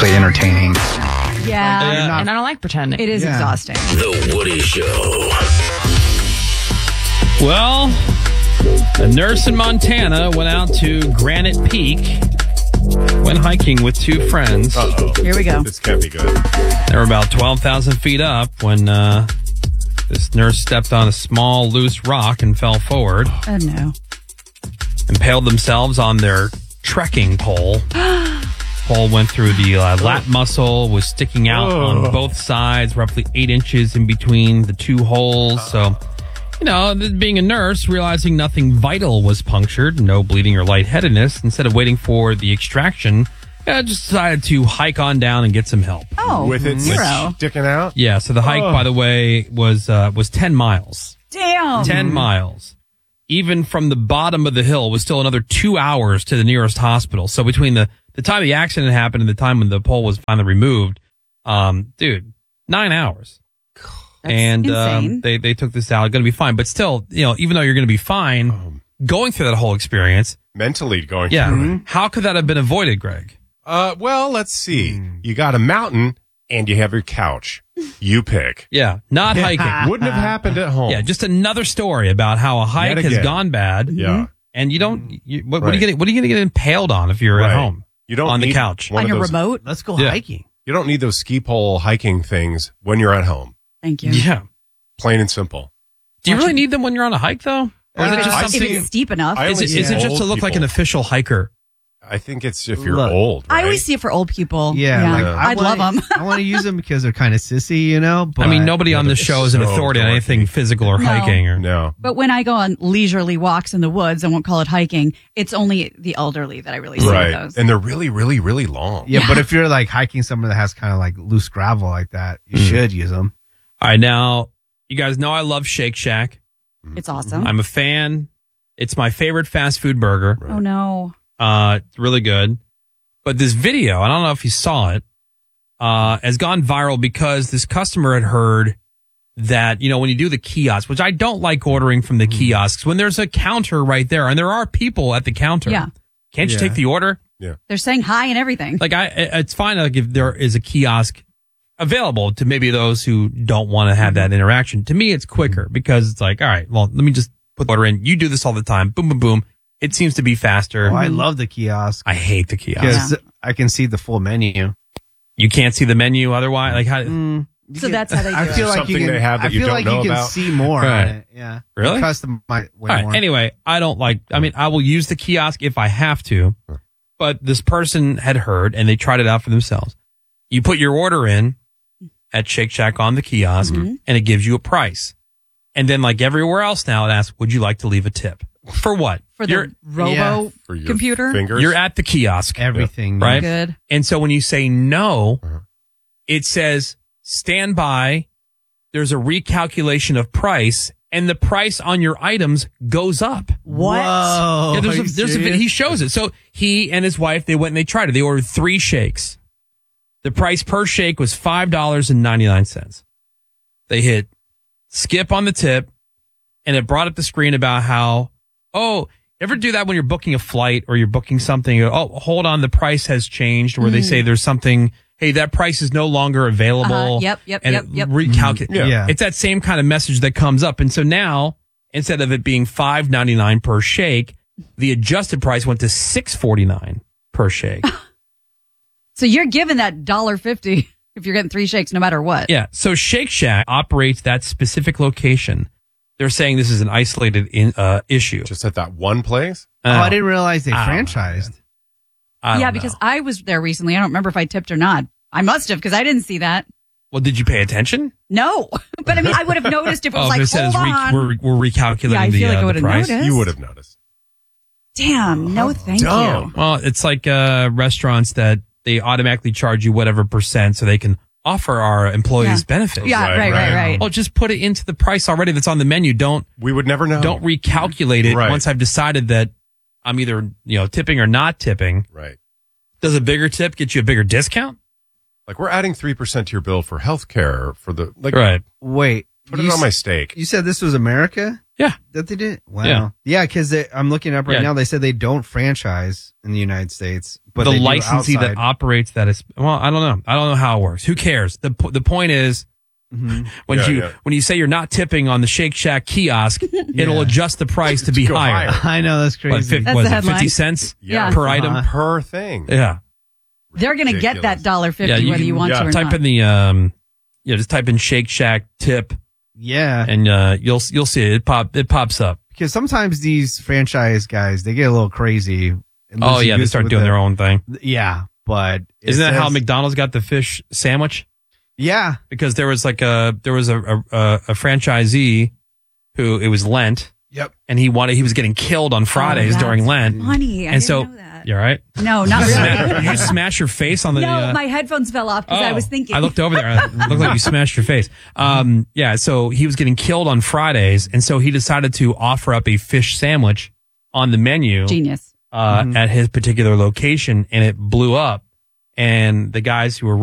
actually entertaining. Yeah. And I don't like pretending. It is exhausting. The Woody Show. Well, a nurse in Montana went out to Granite Peak, went hiking with two friends. Here we go. This can't be good. They were about 12,000 feet up when this nurse stepped on a small, loose rock and fell forward. Oh, no. Impaled themselves on their trekking pole. Pole went through the lat muscle, was sticking out on both sides, roughly 8 inches in between the two holes. So, you know, being a nurse, realizing nothing vital was punctured, no bleeding or lightheadedness, instead of waiting for the extraction, just decided to hike on down and get some help. Oh, With it sticking out? Yeah, so the hike, by the way, was 10 miles. damn. 10 miles. Even from the bottom of the hill was still another 2 hours to the nearest hospital. So between the time the accident happened and the time when the pole was finally removed, 9 hours. That's and insane. they took this out. Going to be fine. But still, you know, even though you're going to be fine, going through that whole experience. Mentally going Yeah. through it. How could that have been avoided, Greg? Well, let's see. You got a mountain and you have your couch. You pick. Yeah. Not hiking. Wouldn't have happened at home. Yeah. Just another story about how a hike Yet has again. gone bad. Yeah. And you don't, what are Right. you going to get impaled on if you're at Right. home? You don't on the need couch. one On of your those- remote? Let's go Yeah. hiking. You don't need those ski pole hiking things when you're at home. Thank you. Yeah. Plain and simple. Do you really need them when you're on a hike, though? Or is it just I've something? If it's steep enough. I Is only it see just to old look like an people. official hiker? I think it's if you're Look, old. I right? always see it for old people. Yeah, like, I'd love them. I want to use them because they're kind of sissy, you know. But I mean, nobody on they're this show is an so authority on dorky. anything physical or No. hiking. Or No. But when I go on leisurely walks in the woods, I won't call it hiking. It's only the elderly that I really see Right. those. And they're really, really, really long. Yeah, but if you're like hiking somewhere that has kind of like loose gravel like that, you should use them. All right, now you guys know I love Shake Shack. It's awesome. I'm a fan. It's my favorite fast food burger. Oh, no. It's really good. But this video, I don't know if you saw it, has gone viral because this customer had heard that, you know, when you do the kiosk, which I don't like ordering from the kiosks, when there's a counter right there and there are people at the counter. Yeah. Can't you Yeah. take the order? They're saying hi and everything. Like it's fine. Like if there is a kiosk available to maybe those who don't want to have that interaction. To me, it's quicker because it's like, all right, well, let me just put the order in. You do this all the time. Boom, boom, boom. It seems to be faster. Oh, I love the kiosk I hate the kiosk. because I can see the full menu. You can't see the menu otherwise. Like how? So that's how they do I it. feel like Something you can, they have that I you feel don't like know you can about? see more Right. on it. Yeah. Really? Customize way All right. more. Anyway, I don't like. I mean, I will use the kiosk if I have to, but this person had heard and they tried it out for themselves. You put your order in at Shake Shack on the kiosk, and it gives you a price. And then, like everywhere else now, it asks, "Would you like to leave a tip?" For what? For You're, the robo For your computer. fingers. you're at the kiosk, Everything. right? Good. And so when you say no, it says, stand by. There's a recalculation of price, and the price on your items goes up. What? Whoa. Yeah, Are you serious? he shows it. So he and his wife, they went and they tried it. They ordered 3 shakes. The price per shake was $5.99. They hit skip on the tip, and it brought up the screen about how, ever do that when you're booking a flight or you're booking something? You go, oh, hold on, the price has changed, or they say there's something, hey, that price is no longer available. Yep. And it recalculate. Yeah. It's that same kind of message that comes up. And so now, instead of it being $5.99 per shake, the adjusted price went to $6.49 per shake. So you're given that $1.50 if you're getting 3 shakes no matter what. Yeah. So Shake Shack operates that specific location. They're saying this is an isolated issue. Just at that one place? I didn't realize they I don't know, franchised. I don't Yeah, know. because I was there recently. I don't remember if I tipped or not. I must have because I didn't see that. Well, did you pay attention? No. But I mean, I would have noticed if it was if like, it says hold on. we're recalculating Yeah, I feel like I the would have price. noticed. You would have noticed. Damn. No, thank dumb. you. Well, it's like restaurants that they automatically charge you whatever percent so they can offer our employees Yeah. benefits. Yeah, right. Oh, just put it into the price already that's on the menu. Don't We would never know. recalculate it Right. once I've decided that I'm either, tipping or not tipping. Right. Does a bigger tip get you a bigger discount? Like we're adding 3% to your bill for healthcare for the like. Right. Wait. Put it on my steak. You said this was America? Yeah. That they did? Wow. Yeah, because I'm looking up right now. They said they don't franchise in the United States, but the they do licensee outside. that operates that is, well, I don't know. I don't know how it works. Who cares? The point is, when you say you're not tipping on the Shake Shack kiosk, it'll adjust the price to be higher. I know, that's crazy. That's Was the it headline. 50 cents Yeah. per item? Per thing. Yeah. They're going to get that $1.50 Yeah, whether you want to or type not. in the just type in Shake Shack tip. Yeah, and you'll see it. It pops up. Because sometimes these franchise guys, they get a little crazy. Oh yeah, they start doing their own thing. Yeah, but isn't that how McDonald's got the fish sandwich? Yeah, because there was a franchisee who it was Lent. Yep, and he was getting killed on Fridays during Lent. Funny, I and didn't so know that. you're right. No, not really. Did you smash your face on the? No, my headphones fell off because I was thinking. I looked over there. It looked like you smashed your face. Yeah. So he was getting killed on Fridays, and so he decided to offer up a fish sandwich on the menu. Genius. At his particular location, and it blew up. And the guys who were